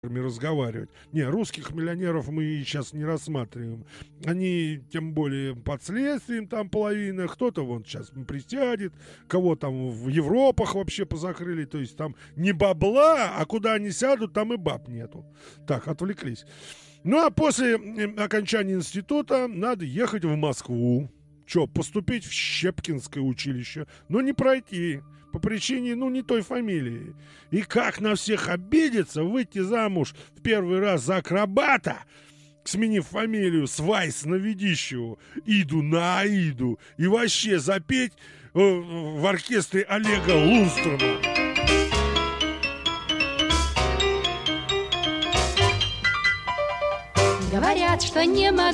разговаривать. Не, русских миллионеров мы сейчас не рассматриваем. Они, тем более, под следствием там половина. Кто-то вон сейчас присядет, кого там в Европах вообще позакрыли. То есть там не бабла, а куда они сядут, там и баб нету. Так, отвлеклись. Ну, а после окончания института надо ехать в Москву. Че, поступить в Щепкинское училище, но не пройти по причине, не той фамилии. И как на всех обидеться, выйти замуж в первый раз за акробата, сменив фамилию с Вайс на Ведищеву, Иду на Аиду, и вообще запеть в оркестре Олега Лунстрома. Говорят, что не могу.